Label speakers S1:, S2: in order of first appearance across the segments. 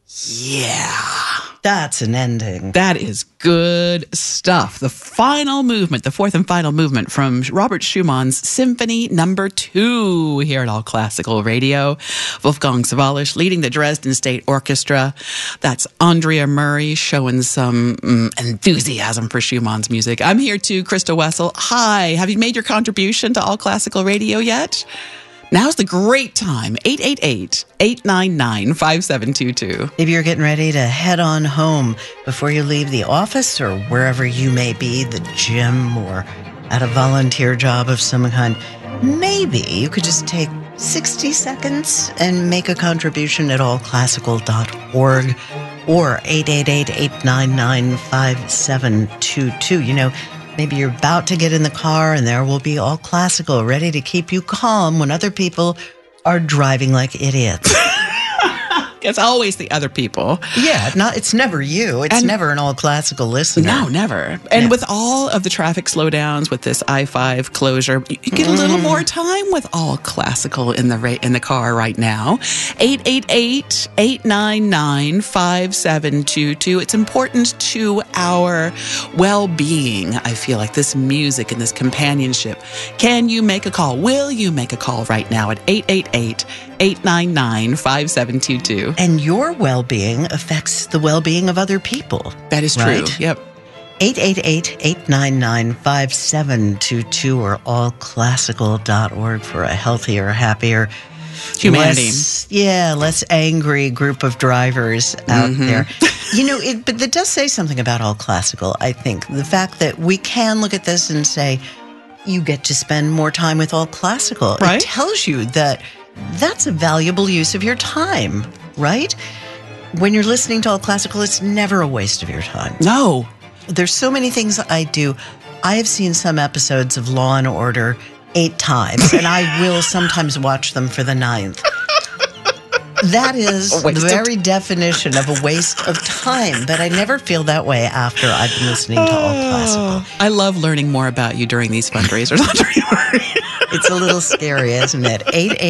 S1: Yeah.
S2: That's an ending.
S1: That is good stuff. The final movement, the fourth and final movement from Robert Schumann's Symphony No. 2 here at All Classical Radio. Wolfgang Sawallisch leading the Dresden State Orchestra. That's Andrea Murray showing some enthusiasm for Schumann's music. I'm here too, Krista Wessel. Hi, have you made your contribution to All Classical Radio yet? Now's the great time, 888-899-5722.
S2: If you're getting ready to head on home before you leave the office or wherever you may be, the gym or at a volunteer job of some kind, maybe you could just take 60 seconds and make a contribution at allclassical.org or 888-899-5722. You know, maybe you're about to get in the car and there will be All Classical ready to keep you calm when other people are driving like idiots.
S1: It's always the other people.
S2: Yeah, it's never you. It's never an All Classical listener.
S1: No, never. And with all of the traffic slowdowns, with this I-5 closure, you get a little more time with All Classical in the car right now. 888-899-5722. It's important to our well-being, I feel like, this music and this companionship. Can you make a call? Will you make a call right now at 888-899-5722?
S2: And your well-being affects the well-being of other people.
S1: That is true.
S2: Right?
S1: Yep.
S2: 888-899-5722 or allclassical.org for a healthier, happier,
S1: humanity.
S2: Less angry group of drivers out there. You know, but it does say something about All Classical, I think. The fact that we can look at this and say, you get to spend more time with All Classical.
S1: Right?
S2: It tells you that that's a valuable use of your time, right? When you're listening to All Classical, it's never a waste of your time.
S1: No.
S2: There's so many things I do. I have seen some episodes of Law & Order 8 times, and I will sometimes watch them for the 9th. That is the very definition of a waste of time, but I never feel that way after I've been listening to All Classical.
S1: I love learning more about you during these fundraisers.
S2: It's a little scary, isn't it?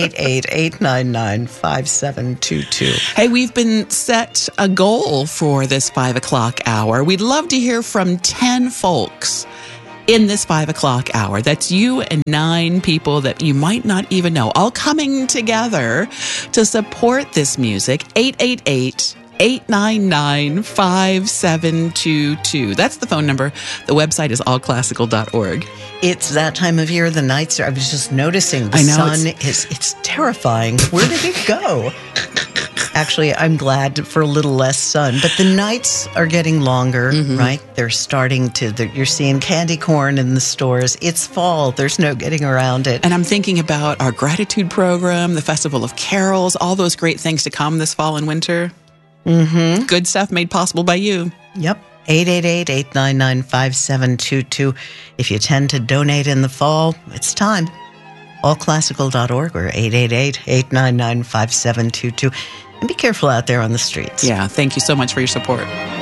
S2: 888-899-5722.
S1: Hey, we've been set a goal for this 5 o'clock hour. We'd love to hear from 10 folks in this 5 o'clock hour. That's you and 9 people that you might not even know, all coming together to support this music. 888-899-5722. That's the phone number. The website is allclassical.org.
S2: It's that time of year. The nights are, I was just noticing the sun it's terrifying. Where did it go? Actually, I'm glad for a little less sun, but the nights are getting longer, right? They're starting to, you're seeing candy corn in the stores. It's fall. There's no getting around it.
S1: And I'm thinking about our gratitude program, the Festival of Carols, all those great things to come this fall and winter. Good stuff made possible by you.
S2: Yep. 888-899-5722. If you tend to donate in the fall, it's time. Allclassical.org or 888-899-5722. And be careful out there on the streets.
S1: Yeah, thank you so much for your support.